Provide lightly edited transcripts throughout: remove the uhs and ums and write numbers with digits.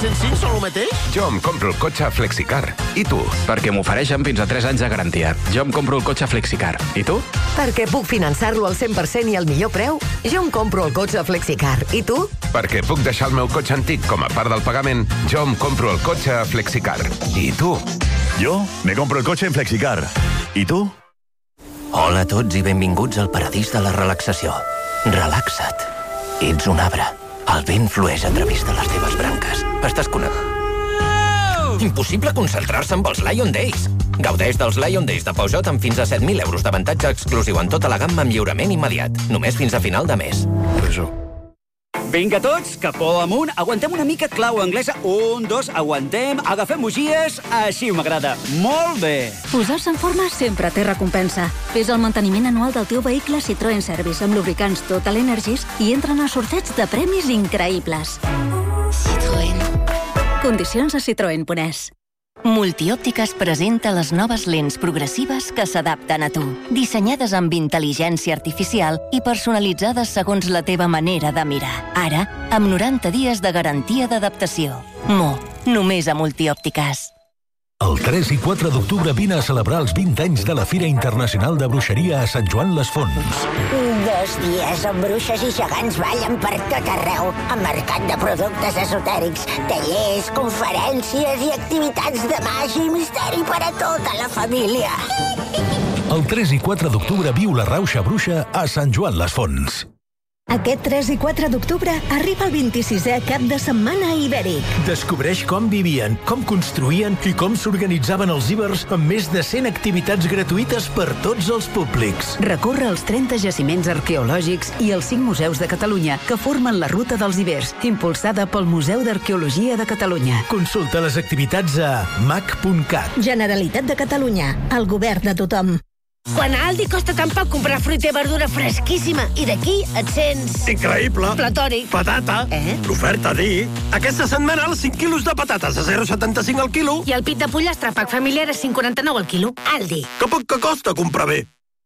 105 són el mateix? Jo em compro el cotxe Flexicar. I tu? Perquè m'ofereixen fins a 3 anys de garantia. Jo em compro el cotxe Flexicar. I tu? Perquè puc finançar-lo al 100% i al millor preu. Jo em compro el cotxe Flexicar. I tu? Perquè puc deixar el meu cotxe antic com a part del pagament. Jo em compro el cotxe Flexicar. I tu? Jo me compro el cotxe en Flexicar. I tu? Hola a tots i benvinguts al paradís de la relaxació. Relaxa't. Ets un arbre. El vent flueix a través de les teves branques. Estàs connectat. Impossible concentrar-se amb els Lion Days. Gaudeix dels Lion Days de Peugeot amb fins a 7.000 euros d'avantatge exclusiu en tota la gamma amb lliurament immediat. Només fins a final de mes. Vinga tots, capó amunt, aguantem una mica clau anglesa, 1, 2, aguantem, agafem bugies, així m'agrada, molt bé. Posar-se en forma sempre té recompensa. Fes el manteniment anual del teu vehicle Citroën Service amb lubricants Total Energies i entren a sorteig de premis increïbles. Citroën. Condicions a citroen.es. Multiòptiques presenta les noves lents progressives que s'adapten a tu. Dissenyades amb intel·ligència artificial i personalitzades segons la teva manera de mirar. Ara, amb 90 dies de garantia d'adaptació. Només a Multiòptiques. El 3 i 4 d'octubre vine a celebrar els 20 anys de la Fira Internacional de Bruixeria a Sant Joan les Fonts. 2 dies on bruixes i gegants ballen per tot arreu, amb mercat de productes esotèrics, tallers, conferències i activitats de màgia i misteri per a tota la família. El 3 i 4 d'octubre viu la Rauxa Bruixa a Sant Joan les Fonts. Aquest 3 i 4 d'octubre arriba el 26è cap de setmana ibèric. Descobreix com vivien, com construïen i com s'organitzaven els ibers amb més de 100 activitats gratuïtes per tots els públics. Recorre els 30 jaciments arqueològics i els 5 museus de Catalunya que formen la Ruta dels Ibers, impulsada pel Museu d'Arqueologia de Catalunya. Consulta les activitats a mac.cat. Generalitat de Catalunya, el govern de tothom. Quan a Aldi costa tan poc comprar fruita i verdura fresquíssima i d'aquí et sents... Increïble! Platòric. Patata. L'oferta dir. Aquesta setmana els 5 quilos de patates a 0,75 al quilo. I el pit de pollastre pack familiar a 5,49 al quilo. Aldi. Que poc que costa comprar bé.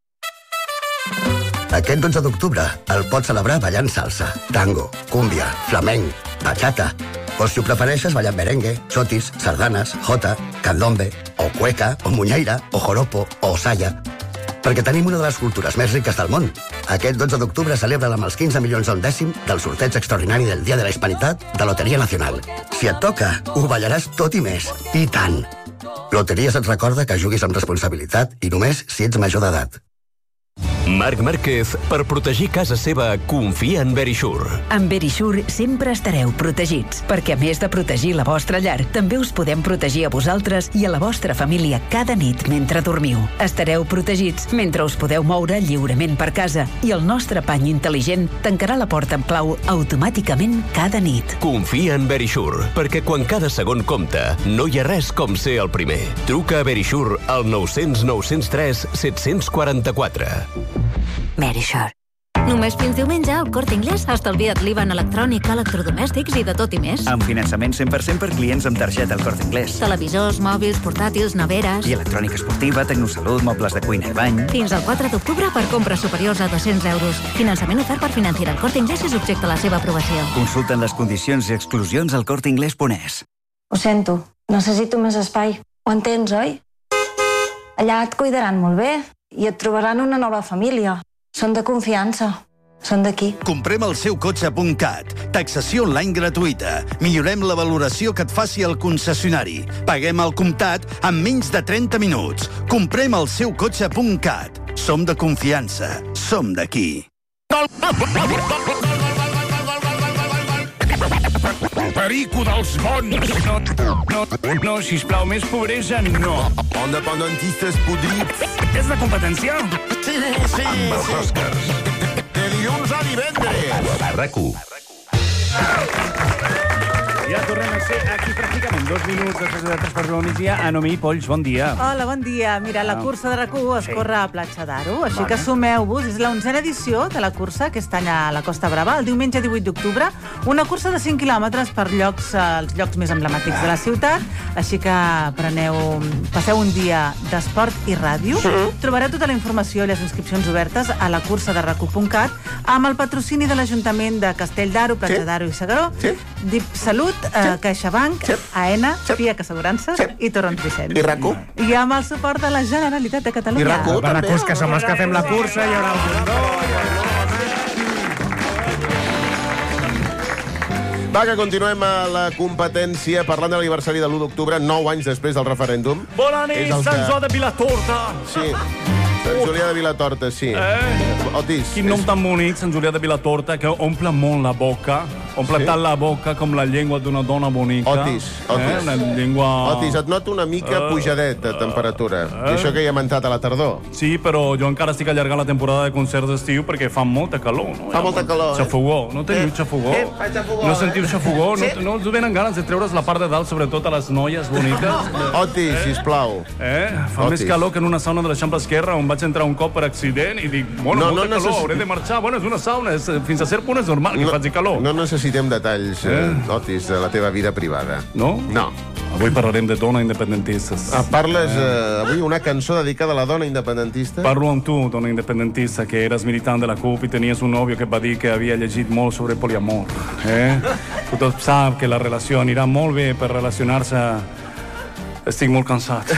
Aquest 12 d'octubre el pots celebrar ballant salsa, tango, cúmbia, flamenc, bachata. O si ho prefereixes, ballant merengue, chotis, sardanes, jota, candombe, o cueca, o muñeira, o joropo, o saya. Perquè tenim una de les cultures més riques del món. Aquest 12 d'octubre celebra amb els 15 milions al dècim del sorteig extraordinari del Dia de la Hispanitat de Loteria Nacional. Si et toca, ho ballaràs tot i més. I tant! Loteries et recorda que juguis amb responsabilitat i només si ets major d'edat. Marc Márquez, per protegir casa seva, confia en Verisure. Amb Verisure sempre estareu protegits, perquè a més de protegir la vostra llar, també us podem protegir a vosaltres i a la vostra família cada nit mentre dormiu. Estareu protegits mentre us podeu moure lliurement per casa i el nostre pany intel·ligent tancarà la porta amb clau automàticament cada nit. Confia en Verisure, perquè quan cada segon compta, no hi ha res com ser el primer. Truca a Verisure al 900 903 744. Verisure. Només fins diumenge al Corte Inglés estalvia't l'IVA en electrònica, electrodomèstics i de tot i més. Amb finançament 100% per clients amb targeta al Corte Inglés. Televisors, mòbils, portàtils, neveres... I electrònica esportiva, tecnosalut, mobles de cuina i bany... Fins al 4 d'octubre per compres superiors a 200 euros. Finançament ofert per Financiera al Corte Inglés i subjecte a la seva aprovació. Consulten les condicions i exclusions al corteinglés.es. Ho sento, necessito més espai. Ho entens, oi? Allà et cuidaran molt bé i et trobaran una nova família. Són de confiança. Són d'aquí. Comprem el seu cotxe.cat. Taxació online gratuïta. Millorem la valoració que et faci el concessionari. Paguem al comptat en menys de 30 minuts. Comprem el seu cotxe.cat. Som de confiança. Som d'aquí. Perico dels bons! No, sisplau, més pobresa, no. Independentistes podrits. És de competència? Sí. Amb els Oscars. De dilluns a divendres. RAC1. Ja tornem a ser aquí pràcticament 2 minuts després de 3 quarts del migdia. Anomi Polls, bon dia. Hola, bon dia. Mira, la cursa de RAC1 es corre a Platja d'Aro, així que sumeu-vos. És la 11a edició de la cursa, aquest any a la Costa Brava, el diumenge 18 d'octubre. Una cursa de 5 quilòmetres per els llocs més emblemàtics de la ciutat, així que passeu un dia d'esport i ràdio. Trobareu tota la informació i les inscripcions obertes a la cursa de RAC1.cat amb el patrocini de l'Ajuntament de Castell d'Aro, Platja d'Aro i Segaró, DIP Salut, CaixaBank, AENA, FIAC Assegurances i Torrents Vicent. I RAC1. I amb el suport de la Generalitat de Catalunya. I RAC1 també. RAC1, que som els que fem la cursa, hi haurà el bundó. Va, que continuem a la competència parlant de l'aniversari de l'1 d'octubre, 9 anys després del referèndum. Bona nit, Sant Joan de Vilatorta. Sí, Sant Julià de Vilatorta, sí. Otis. Quin nom tan bonic, Sant Julià de Vilatorta, que omple molt la boca. Omple tant la boca com la llengua d'una dona bonica. Otis. Una llengua... Otis, et noto una mica pujadet de temperatura. I això que hi hem entrat a la tardor. Sí, però jo encara estic allargant la temporada de concerts d'estiu perquè fa molta calor. No? Fa molta calor. Xafogó. No teniu xafogó? No sentiu xafogó? No us venen ganes de treure's la part de dalt, sobretot a les noies boniques? Otis, sisplau. Fa més calor que en una sauna de l'Eixample Esquerra on vaig entrar un cop per accident i dic, bueno, molta calor, hauré de marxar. Bueno, és una sauna, fins a cert punt és normal que faci calor. No necessitem detalls, Otis, de la teva vida privada. No? No. Avui parlarem de dona independentistes. Parles avui una cançó dedicada a la dona independentista? Parlo amb tu, dona independentista, que eres militant de la CUP i tenies un nòvio que et va dir que havia llegit molt sobre poliamor. Tothom sap que la relació anirà molt bé per relacionar-se. Estic molt cansat.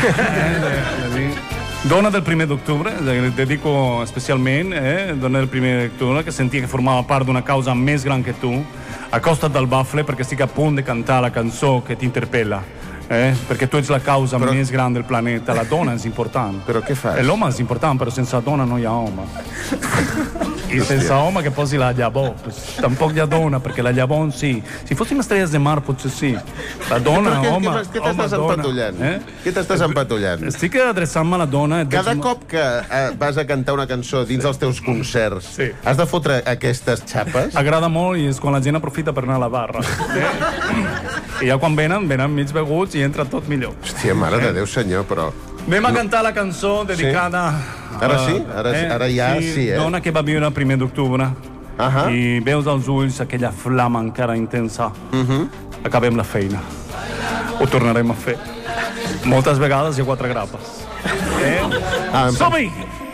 Dona del 1 d'octubre, et dedico especialment, dona del 1 d'octubre, que sentia que formava part d'una causa més gran que tu. Acosta't del bafle perquè estic a punt de cantar la cançó que t'interpel·la. Perquè tu ets la causa més gran del planeta. La dona és important. Però què fas? L'home és important, però sense dona no hi ha home. I sense home que posi la llavor. Tampoc hi ha dona, perquè la llavor en si. Si fóssim estrelles de mar, potser sí. La dona, home, què t'estàs empatullant? Què t'estàs empatullant? Estic adreçant-me a la dona. Cada cop que vas a cantar una cançó dins els teus concerts, has de fotre aquestes xapes? Agrada molt i és quan la gent aprofita per anar a la barra. I ja quan venen mig beguts i entra tot millor. Hòstia, mare de Déu, senyor, però... Anem a cantar la cançó dedicada... Ara sí? Ara ja sí, Dona que va viure el 1 d'octubre. I veus als ulls aquella flama encara intensa. Acabem la feina. Ho tornarem a fer. Moltes vegades i a 4 grapes. Som-hi!